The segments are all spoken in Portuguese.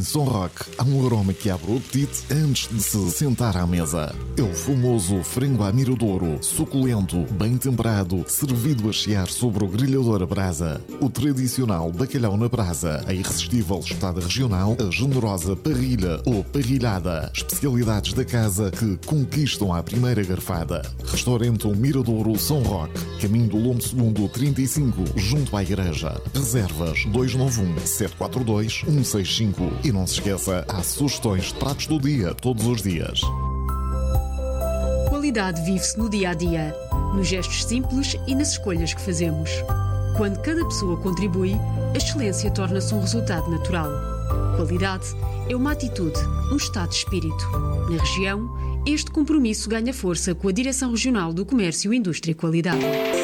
São Roque há um aroma que abre o apetite antes de se sentar à mesa. É o famoso frango à miradouro, suculento, bem temperado, servido a chiar sobre o grelhador a brasa. O tradicional bacalhau na brasa, a irresistível espetada regional, a generosa parrilha ou parrilhada. Especialidades da casa que conquistam à primeira garfada. Restaurante Miradouro São Roque, caminho do Lombo Segundo 35, junto à igreja. Reservas 291-742-165. E não se esqueça, há sugestões de pratos do dia, todos os dias. Qualidade vive-se no dia-a-dia, nos gestos simples e nas escolhas que fazemos. Quando cada pessoa contribui, a excelência torna-se um resultado natural. Qualidade é uma atitude, um estado de espírito. Na região, este compromisso ganha força com a Direção Regional do Comércio, Indústria e Qualidade.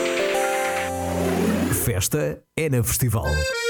Festa é na Festival.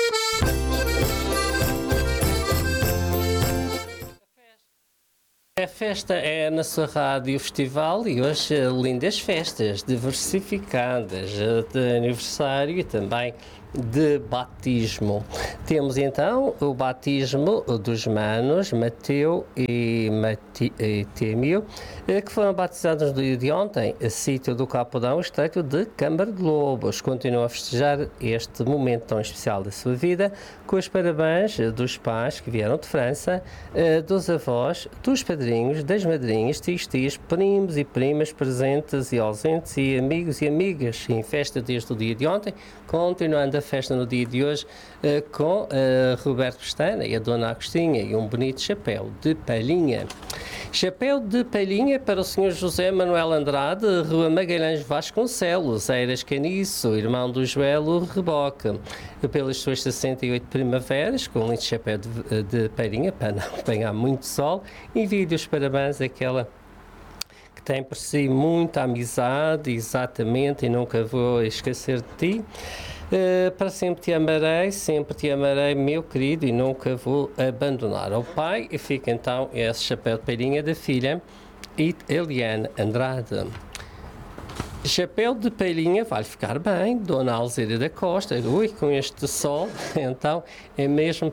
A festa é na sua rádio festival e hoje lindas festas diversificadas de aniversário e também de batismo. Temos então o batismo dos manos Mateu e Témio, que foram batizados no dia de ontem, a sítio do Capodão, estreito de Câmara de Lobos. Continuam a festejar este momento tão especial da sua vida, com os parabéns dos pais que vieram de França, dos avós, dos padrinhos, das madrinhas, tios, primos e primas presentes e ausentes e amigos e amigas em festa desde o dia de ontem, continuando a festa no dia de hoje com Roberto Pestana e a Dona Agostinha e um bonito chapéu de palhinha. Chapéu de palhinha para o Sr. José Manuel Andrade, Rua Magalhães Vasconcelos, Eiras Caniço, irmão do Joelo Reboque, pelas suas 68 primaveras, com um lindo chapéu de palhinha para não apanhar muito sol, envio-lhe os parabéns àquela que tem por si muita amizade, exatamente, e nunca vou esquecer de ti. Para sempre te amarei, meu querido, e nunca vou abandonar. Ao pai, e fica então esse chapéu de palhinha da filha Eliane Andrade. Chapéu de palhinha vai ficar bem, Dona Alzira da Costa. Ui, com este sol, então é mesmo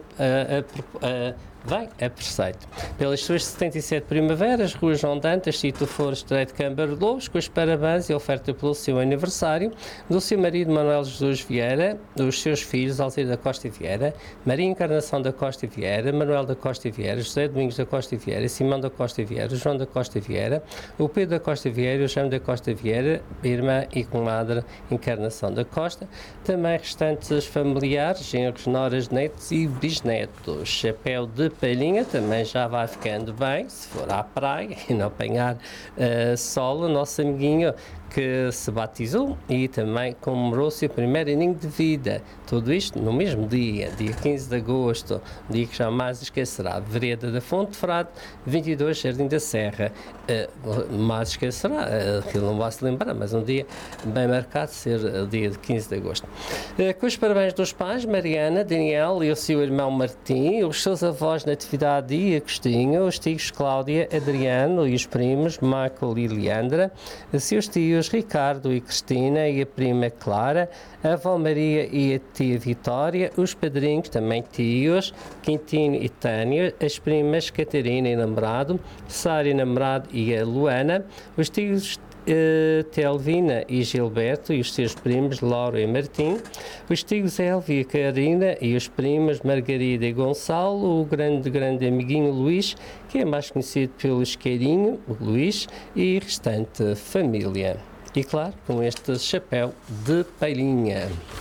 a preceito. Pelas suas 77 primaveras, Rua João Dantas, Tito Flores, Estreito de Câmara de Lobos, com os parabéns e oferta pelo seu aniversário, do seu marido Manuel Jesus Vieira, dos seus filhos Alzira da Costa e Vieira, Maria Encarnação da Costa e Vieira, Manuel da Costa e Vieira, José Domingos da Costa e Vieira, Simão da Costa e Vieira, João da Costa e Vieira, o Pedro da Costa e Vieira, o João da Costa e Vieira, irmã e comadre Encarnação da Costa, também restantes familiares, genros, noras, netos e bisnetos. Chapéu de palhinha também já vai ficando bem, se for à praia e não apanhar sol, o nosso amiguinho que se batizou e também comemorou o seu primeiro aninho de vida. Tudo isto no mesmo dia 15 de agosto, dia que jamais esquecerá. Vereda da Fonte de Frade, 22, Jardim da Serra. Mais esquecerá, aquilo não vai se lembrar, mas um dia bem marcado, ser o dia de 15 de agosto. Com os parabéns dos pais, Mariana, Daniel e o seu irmão Martim, os seus avós Natividade e Agostinho, os tios Cláudia, Adriano e os primos Michael e Leandra, os seus tios Ricardo e Cristina e a prima Clara, a avó Maria e a tia Vitória, os padrinhos, também tios, Quintino e Tânia, as primas Catarina e namorado, Sara e namorado e a Luana, os tios Telvina e Gilberto e os seus primos Laura e Martim, os tios Elvia e Karina e os primos Margarida e Gonçalo, o grande amiguinho Luís, que é mais conhecido pelo Isqueirinho, o Luís, e restante família. E claro, com este chapéu de palhinha.